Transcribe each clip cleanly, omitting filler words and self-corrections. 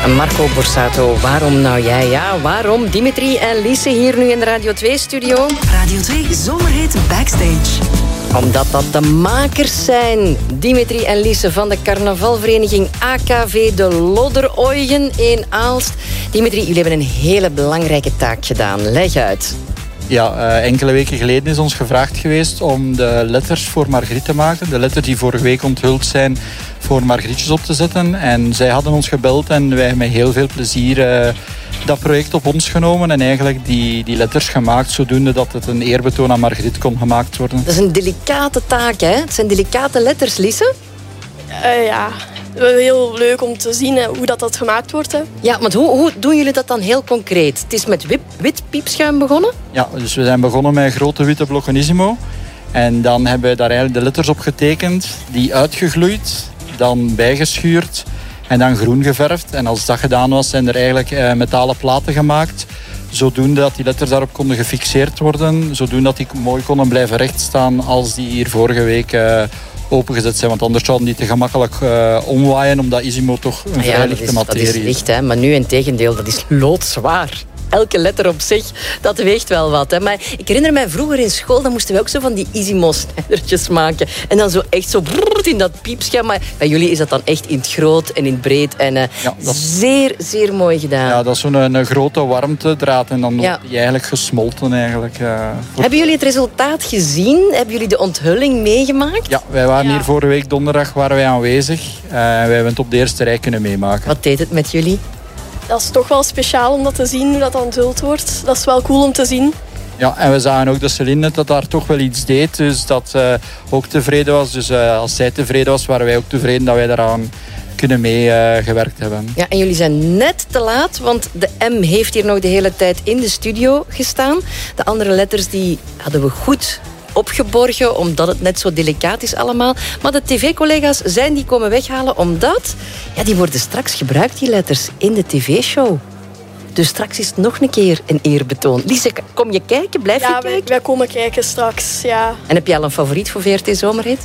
Marco Borsato, waarom nou jij? Ja, waarom? Dimitri en Lise hier nu in de Radio 2-studio. Radio 2 Zomerhit Backstage. Omdat dat de makers zijn. Dimitri en Lise van de carnavalvereniging AKV de Lodderoigen in Aalst. Dimitri, jullie hebben een hele belangrijke taak gedaan. Leg uit. Ja, enkele weken geleden is ons gevraagd geweest om de letters voor Margriet te maken. De letters die vorige week onthuld zijn voor Margrietjes op te zetten. En zij hadden ons gebeld en wij hebben met heel veel plezier dat project op ons genomen. En eigenlijk die letters gemaakt zodoende dat het een eerbetoon aan Margriet kon gemaakt worden. Dat is een delicate taak, hè? Het zijn delicate letters, Lise? Ja, heel leuk om te zien hoe dat gemaakt wordt. Hè. Ja, want hoe doen jullie dat dan heel concreet? Het is met wit piepschuim begonnen? Ja, dus we zijn begonnen met grote witte Blockenissimo. En dan hebben we daar eigenlijk de letters op getekend, die uitgegloeid, dan bijgeschuurd en dan groen geverfd. En als dat gedaan was, zijn er eigenlijk metalen platen gemaakt, zodoende dat die letters daarop konden gefixeerd worden, zodoende dat die mooi konden blijven rechtstaan als die hier vorige week opengezet zijn, want anders zouden die te gemakkelijk omwaaien, omdat Isimo toch een vrij lichte materie is. Dat is licht, hè? Maar nu in tegendeel, dat is loodzwaar. Elke letter op zich, dat weegt wel wat. Hè? Maar ik herinner mij vroeger in school, dan moesten we ook zo van die Isimo-snijdertjes maken. En dan zo echt zo in dat piepschuim. Maar bij jullie is dat dan echt in het groot en in het breed. En zeer, zeer mooi gedaan. Ja, dat is zo'n grote warmtedraad en dan wordt die eigenlijk gesmolten. Hebben jullie het resultaat gezien? Hebben jullie de onthulling meegemaakt? Ja, wij waren hier vorige week donderdag aanwezig. Wij hebben het op de eerste rij kunnen meemaken. Wat deed het met jullie? Dat is toch wel speciaal om dat te zien, hoe dat onthuld wordt. Dat is wel cool om te zien. Ja, en we zagen ook dat Celine dat daar toch wel iets deed. Dus dat ook tevreden was. Dus als zij tevreden was, waren wij ook tevreden dat wij daaraan kunnen meegewerkt hebben. Ja, en jullie zijn net te laat, want de M heeft hier nog de hele tijd in de studio gestaan. De andere letters die hadden we goed opgeborgen, omdat het net zo delicaat is allemaal. Maar de tv-collega's zijn die komen weghalen, omdat die worden straks gebruikt, die letters, in de tv-show. Dus straks is het nog een keer een eerbetoon. Lise, kom je kijken? Blijf je kijken? Ja, wij komen kijken straks, ja. En heb je al een favoriet voor VRT Zomerhit?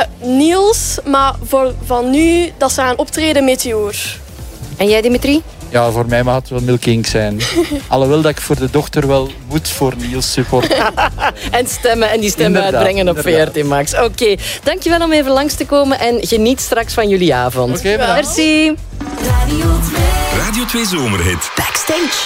Niels, maar van nu, dat ze gaan optreden Meteor. En jij, Dimitri? Ja, voor mij mag het wel Milk Inc. zijn. Alhoewel dat ik voor de dochter wel moet voor Niels supporten. En stemmen en die stemmen uitbrengen op VRT Max. Oké, dankjewel om even langs te komen en geniet straks van jullie avond. Oké, merci. Radio 2 Zomerhit. Backstage.